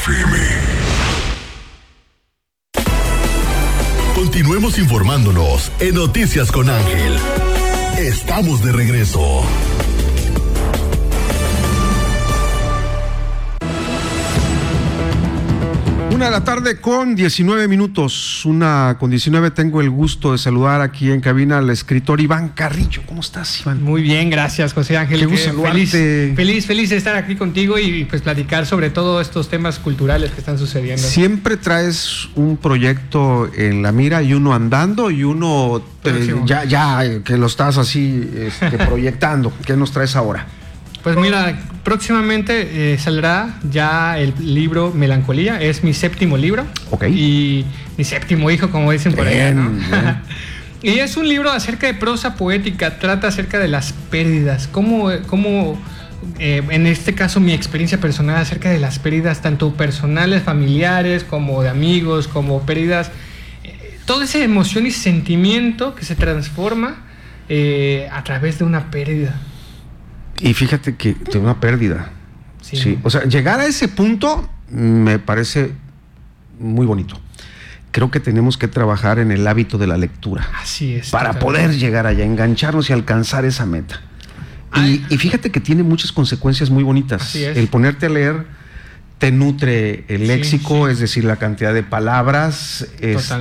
FM. Continuemos informándonos en Noticias con Ángel. Estamos de regreso. Una de la tarde con 19 minutos. Una con 19. Tengo el gusto de saludar aquí en cabina al escritor Iván Carrillo. ¿Cómo estás, Iván? Muy bien, gracias, José Ángel. Qué gusto saludarte. Feliz de estar aquí contigo y pues platicar sobre todos estos temas culturales que están sucediendo. Siempre traes un proyecto en la mira y uno andando y uno ya que lo estás así proyectando. ¿Qué nos traes ahora? Pues mira, próximamente saldrá ya el libro Melancolía, es mi 7º libro. Ok. Y mi 7º hijo, como dicen por allá, ¿no? Y es un libro acerca de prosa poética, trata acerca de las pérdidas, cómo en este caso mi experiencia personal acerca de las pérdidas, tanto personales, familiares, como de amigos, como pérdidas, toda esa emoción y sentimiento que se transforma a través de una pérdida. Y fíjate que de una pérdida. Sí. O sea, llegar a ese punto me parece muy bonito. Creo que tenemos que trabajar en el hábito de la lectura. Así es. Para poder llegar allá, engancharnos y alcanzar esa meta. Y fíjate que tiene muchas consecuencias muy bonitas. Así es. El ponerte a leer te nutre el léxico, es decir, la cantidad de palabras.